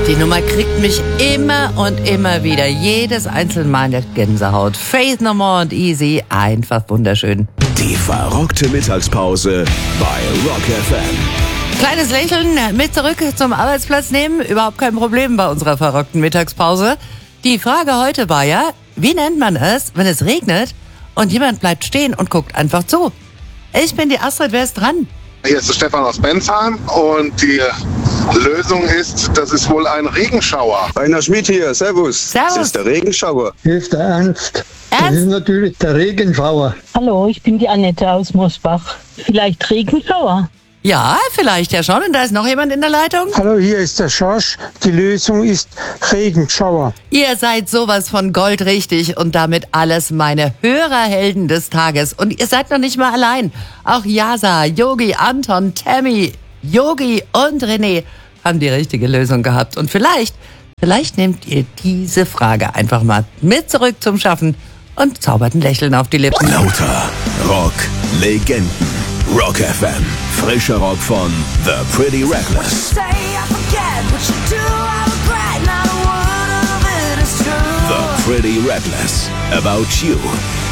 Die Nummer kriegt mich immer und immer wieder, jedes einzelne Mal in der Gänsehaut. Faith No More und Easy, einfach wunderschön. Die verrockte Mittagspause bei Rock FM. Kleines Lächeln mit zurück zum Arbeitsplatz nehmen, überhaupt kein Problem bei unserer verrockten Mittagspause. Die Frage heute war ja, wie nennt man es, wenn es regnet und jemand bleibt stehen und guckt einfach zu? Ich bin die Astrid, wer ist dran? Hier ist der Stefan aus Bensheim und die Lösung ist, das ist wohl ein Regenschauer. Rainer Schmidt hier, servus. Servus. Das ist der Regenschauer. Hier ist der Ernst. Das Ernst? ist natürlich der Regenschauer. Hallo, ich bin die Annette aus Mosbach. Vielleicht Regenschauer? Ja, vielleicht ja schon. Und da ist noch jemand in der Leitung? Hallo, hier ist der Schorsch. Die Lösung ist Regenschauer. Ihr seid sowas von goldrichtig und damit alles meine Hörerhelden des Tages. Und ihr seid noch nicht mal allein. Auch Yasa, Yogi, Anton, Tammy, Yogi und René haben die richtige Lösung gehabt. Und vielleicht nehmt ihr diese Frage einfach mal mit zurück zum Schaffen und zaubert ein Lächeln auf die Lippen. Lauter Rock-Legenden. Rock FM. Frischer Rock von The Pretty Reckless. The Pretty Reckless. About You.